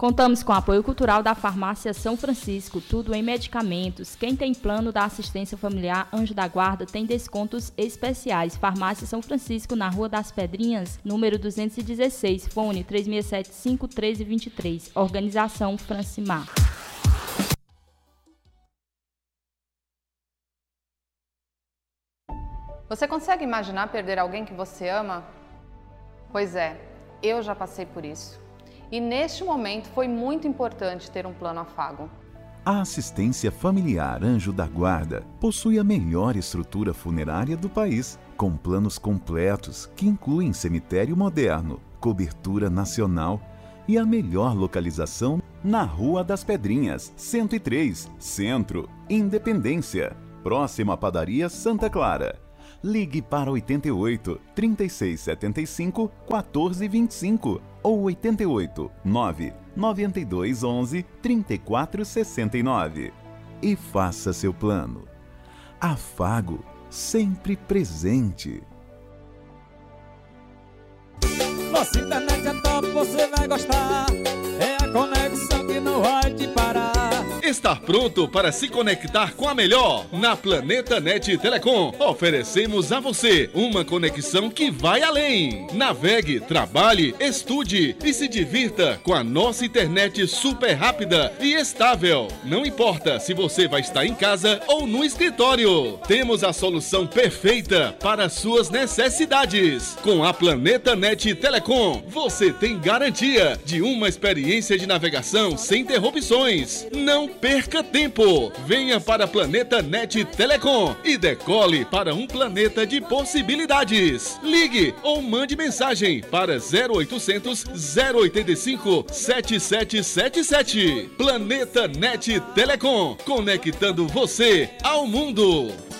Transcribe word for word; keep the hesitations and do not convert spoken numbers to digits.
Contamos com o apoio cultural da Farmácia São Francisco, tudo em medicamentos. Quem tem plano da assistência familiar Anjo da Guarda tem descontos especiais. Farmácia São Francisco, na Rua das Pedrinhas, número duzentos e dezesseis, fone três seis sete cinco um três dois três. Organização Francimar. Você consegue imaginar perder alguém que você ama? Pois é, eu já passei por isso. E neste momento foi muito importante ter um plano afago. A Assistência Familiar Anjo da Guarda possui a melhor estrutura funerária do país, com planos completos que incluem cemitério moderno, cobertura nacional e a melhor localização na Rua das Pedrinhas, cento e três, Centro, Independência, próximo à Padaria Santa Clara. Ligue para oitenta e oito, trinta e seis setenta e cinco, quatorze vinte e cinco ou oitenta e oito, nove, noventa e dois, onze, trinta e quatro sessenta e nove e faça seu plano. Afago, sempre presente. Nossa internet é top, você vai gostar. É a conexão que não vai te parar. Estar pronto para se conectar com a melhor? Na Planeta Net Telecom, oferecemos a você uma conexão que vai além. Navegue, trabalhe, estude e se divirta com a nossa internet super rápida e estável. Não importa se você vai estar em casa ou no escritório. Temos a solução perfeita para suas necessidades. Com a Planeta Net Telecom, você tem garantia de uma experiência de navegação sem interrupções. Não perca tempo. Venha para Planeta Net Telecom e decole para um planeta de possibilidades. Ligue ou mande mensagem para zero oitocentos, zero oitenta e cinco, sete sete sete sete. Planeta Net Telecom, conectando você ao mundo.